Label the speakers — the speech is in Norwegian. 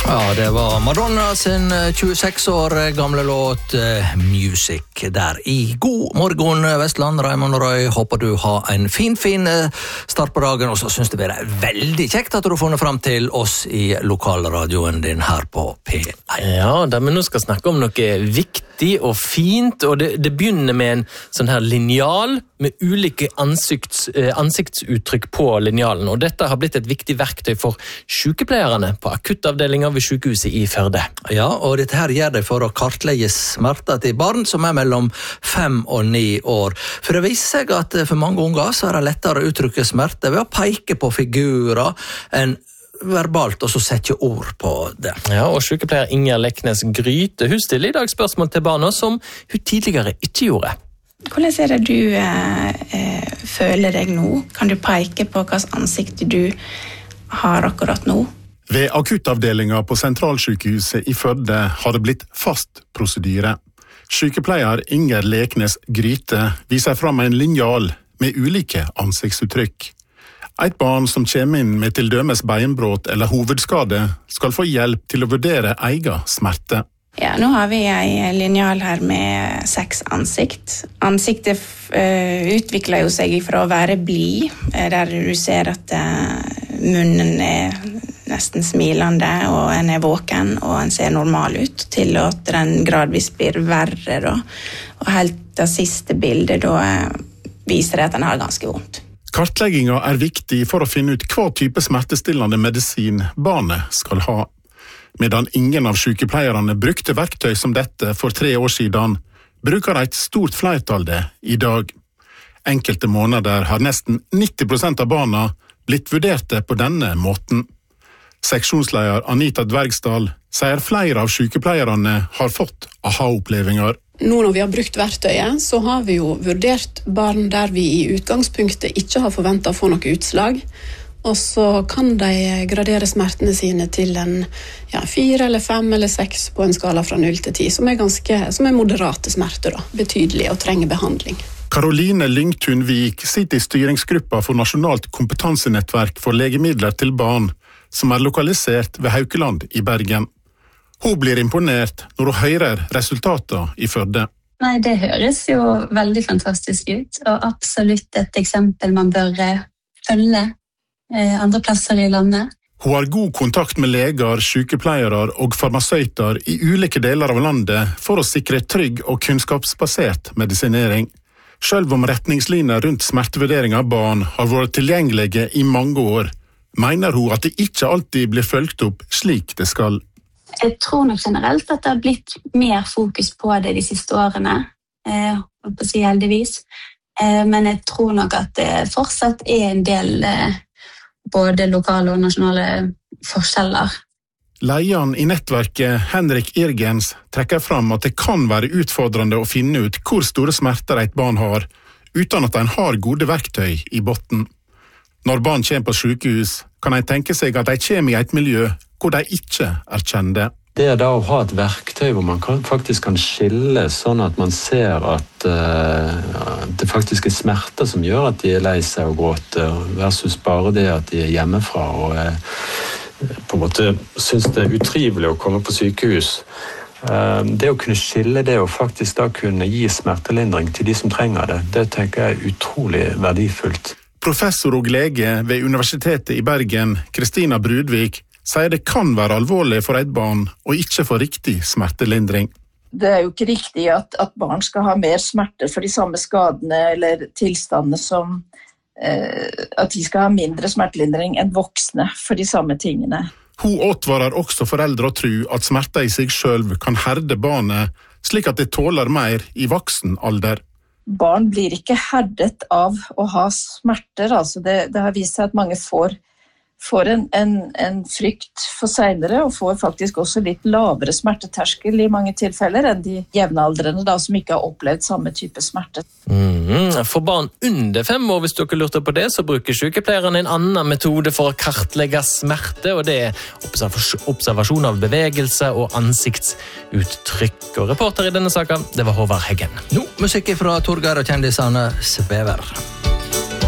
Speaker 1: Ja, det var Madonna sin 26 år gamle låt Music der. I god morgen, Vestland, Raymond og Røy. Håper du har en fin start på dagen, og så synes det er veldig kjekt at du har funnet frem til oss i lokalradioen din her på P1.
Speaker 2: Ja, der vi nå skal snakke om noe viktig og fint, og det begynner med en sånn her lineal med ulike ansiktsuttrykk på linealen, og dette har blitt et viktig verktøy for sykepleierne på akuttavdelinger ved sykehuset i Førde.
Speaker 1: Ja, og dette her gjør det for å kartlegge smerter til barn som er mellom 5 og 9 år. For det viser seg at for mange unger så er det lettere å uttrykke smerte ved å peke på figurer enn verbalt, og så sette ord på det.
Speaker 2: Ja, og sykepleier Inger Leknes Gryte, hun stiller i dag spørsmål til barna som hun tidligere ikke gjorde.
Speaker 3: Hvordan er det du føler deg nå? Kan du peke på hva ansikt du har akkurat nå?
Speaker 4: Ved akuttavdelinga på sentralsykehuset i Førde har det blitt fast prosedyre. Sykepleier Inger Leknes Gryte viser fram en linjal med ulike ansiktsuttrykk. Et barn som kommer inn med til dømes beinbrot eller hovedskade skal få hjelp til å vurdere egen smerte.
Speaker 3: Ja, nå har vi en linjal her med 6 ansikt. Ansiktet utvikler jo seg fra å være blid, der du ser at munnen er nesten smilende, og en er våken, og en ser normal ut, til at den gradvis blir verre. Da. Og helt det siste bildet da viser det at den har ganske vondt.
Speaker 4: Kartlegginga er viktig for å finne ut hva type smertestillende medisin barnet skal ha. Medan ingen av sykepleierne brukte verktøy som dette for 3 år siden, bruker et stort flertall det i dag. Enkelte måneder har nesten 90% av barna blitt vurderte på denne måten. Seksjonsleder Anita Dvergsdal sier flere av sykepleierne har fått aha-opplevelser.
Speaker 5: Nå når vi har brukt verktøyet, så har vi jo vurdert barn der vi i utgangspunktet ikke har forventet å få noe utslag. Og så kan de gradere smertene sine til en 4 eller 5 eller 6 på en skala fra 0 til 10, som er moderate smerter, da, betydelige og trenger behandling.
Speaker 4: Karoline Lyngtun-Vik sitter i styringsgruppa for Nasjonalt kompetansenettverk for legemidler til barn, som er lokalisert ved Haukeland i Bergen. Hun blir imponert når hun hører resultatene i Førde.
Speaker 6: Nei, det høres jo veldig fantastisk ut, og absolutt et eksempel man bør følge andre plasser i landet.
Speaker 4: Hun har god kontakt med leger, sykepleiere og farmasøyter i ulike deler av landet for å sikre trygg og kunnskapsbasert medisinering. Selv om retningslinjer rundt smertevurdering av barn har vært tilgjengelige i mange år, mener hun at det ikke alltid blir fulgt opp slik det skal.
Speaker 6: Jeg tror nok generelt at det har blitt mer fokus på det de siste årene, på å si heldigvis. Men jeg tror nok at det fortsatt er en del både lokale og nasjonale forskjeller.
Speaker 4: Lederen i nettverket, Henrik Irgens, trekker fram at det kan være utfordrende å finne ut hvor store smerter et barn har, uten at en har gode verktøy i botten. Når barn kommer på sykehus, kan en tenke seg at de kommer i et miljø hvor de ikke er kjente.
Speaker 7: Det er da å ha et verktøy hvor man faktisk kan skille sånn at man ser at det faktisk er smerter som gjør at de er lei seg og gråter, versus bare det at de er hjemmefra og på en måte synes det er utrivelig å komme på sykehus. Det å kunne skille det og faktisk da kunne gi smertelindring til de som trenger det, det tenker jeg er utrolig verdifullt.
Speaker 4: Professor og lege ved Universitetet i Bergen, Kristina Brudvik, sier det kan være alvorlig for et barn å ikke få riktig smertelindring.
Speaker 8: Det er jo ikke riktig at barn skal ha mer smerter for de samme skadene eller tilstandene som at de skal ha mindre smertelindring enn voksne for de samme tingene.
Speaker 4: Hun advarer også foreldre å tro at smerter i seg selv kan herde barnet, slik at det tåler mer i voksen alder.
Speaker 8: Barn blir ikke herdet av å ha smerter, altså det har vist seg at mange får en frykt for senere, og får faktisk også litt lavere smerteterskel i mange tilfeller enn de jevnaldrende da, som ikke har opplevd samme type smerte.
Speaker 2: For barn under 5 år, hvis dere lurte på det, så bruker sykepleieren en annen metode for å kartlegge smerte, og det er observasjon av bevegelse og ansiktsuttrykk. Og reporter i denne saken, det var Håvard Heggen.
Speaker 1: Nå, musikk fra Torgeir og kjendisene Svever.